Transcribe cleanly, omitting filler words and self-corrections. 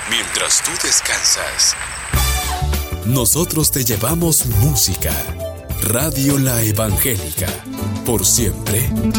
Mientras tú descansas, nosotros te llevamos música. Radio La Evangélica, por siempre